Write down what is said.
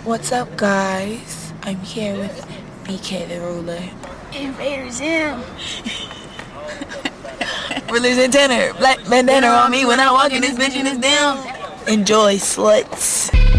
What's up, guys? I'm here with BK the Ruler. Invader Zim. Rulers and tenor. Black bandana on me when I walk in this bitch and it's down. Enjoy, sluts.